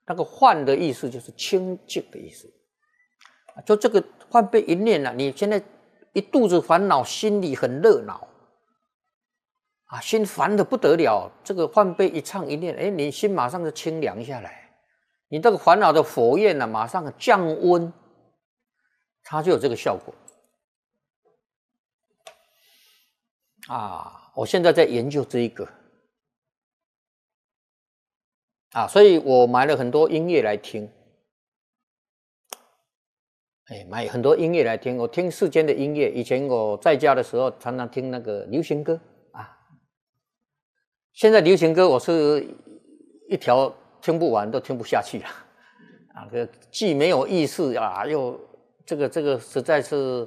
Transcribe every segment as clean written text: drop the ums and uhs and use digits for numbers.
那个幻的意思就是清净的意思。就这个幻背一念啊，你现在一肚子烦恼，心里很热闹啊，心烦得不得了。这个幻背一唱一念，哎，你心马上就清凉下来，你这个烦恼的火焰啊，马上降温，它就有这个效果啊。我现在在研究这一个啊，所以我买了很多音乐来听。买很多音乐来听，我听世间的音乐。以前我在家的时候，常常听那个流行歌啊。现在流行歌我是一条听不完，都听不下去了啊！既没有意思啊，又这个实在是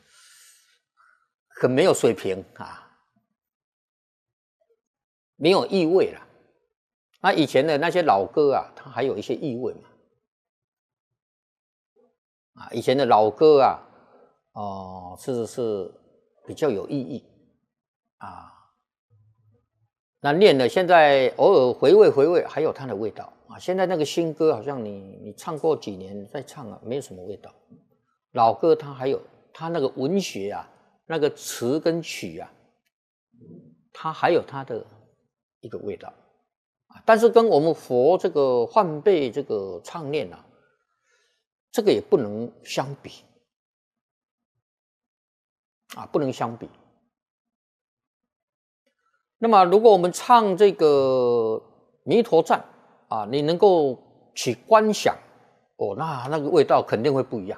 很没有水平啊，没有意味了。那以前的那些老歌啊，它还有一些意味嘛。啊，以前的老歌啊，是比较有意义啊。那念了，现在偶尔回味，还有它的味道啊。现在那个新歌，好像你唱过几年再唱啊，没有什么味道。老歌它还有它那个文学啊，那个词跟曲啊，它还有它的一个味道啊。但是跟我们佛这个幻背这个唱念啊，这个也不能相比啊，不能相比。那么，如果我们唱这个弥陀赞啊，你能够去观想哦，那个味道肯定会不一样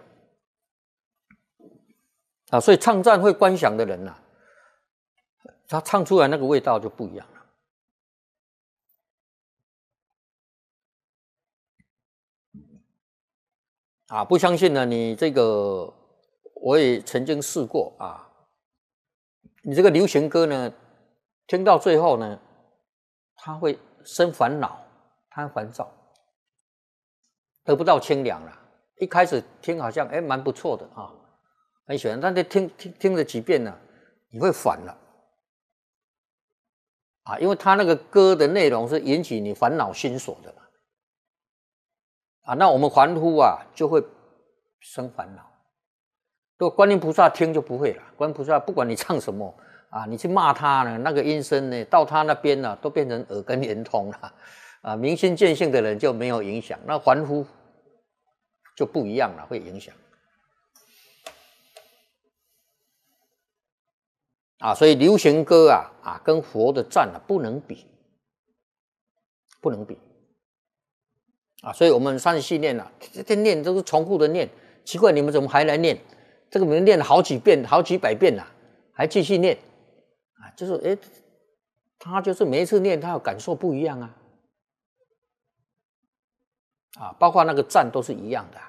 啊。所以唱赞会观想的人呐，他唱出来那个味道就不一样了啊。不相信呢，你这个我也曾经试过啊。你这个流行歌呢，听到最后呢，他会生烦恼，他烦躁，得不到清凉了。一开始听好像蛮不错的啊，很喜欢，但是听了几遍呢，你会烦了啊，因为他那个歌的内容是引起你烦恼心所的啊。那我们凡夫啊，就会生烦恼。如果观音菩萨听就不会了，观音菩萨不管你唱什么啊，你去骂他呢，那个音声呢，到他那边呢，都变成耳根圆通了啊。明心见性的人就没有影响，那凡夫就不一样了，会影响啊。所以流行歌啊跟佛的赞啊不能比，不能比啊。所以我们三十系念啊，这念都是重复的念，奇怪你们怎么还来念？这个我们念了好几遍、好几百遍了，还继续念啊？就是他就是每一次念，他有感受不一样啊，包括那个赞都是一样的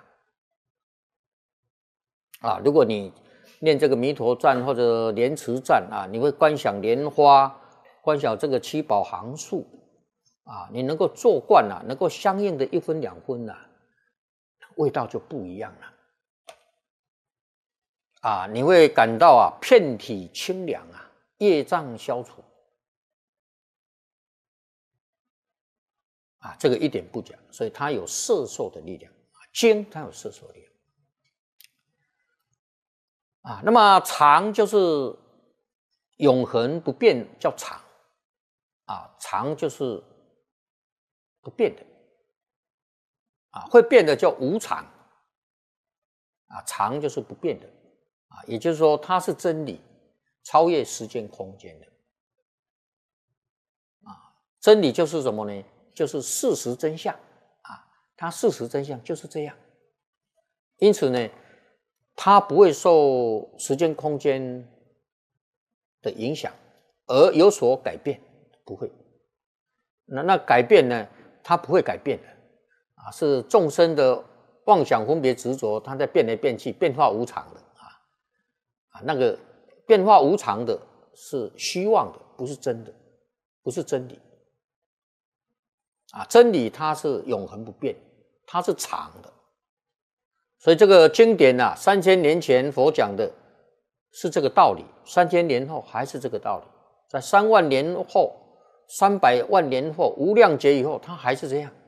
啊。如果你念这个弥陀赞或者莲池赞啊，你会观想莲花，观想这个七宝行树啊，你能够做惯了，能够相应的1分2分了，味道就不一样了啊。你会感到遍体清凉啊，业障消除啊，这个一点不假。所以它有摄受的力量经它有摄受力量啊。那么常就是永恒不变，叫常啊。常就是不变的啊，会变的叫无常啊。常就是不变的啊，也就是说它是真理，超越时间空间的啊。真理就是什么呢？就是事实真相啊，它事实真相就是这样。因此呢，它不会受时间空间的影响而有所改变，不会。那改变呢，它不会改变的啊，是众生的妄想分别执着，它在变来变去，变化无常的啊。那个变化无常的是虚妄的，不是真的，不是真理啊。真理它是永恒不变，它是常的。所以这个经典3000年前佛讲的是这个道理，3000年后还是这个道理，在3万年后、300万年后、无量劫以后，它还是这样。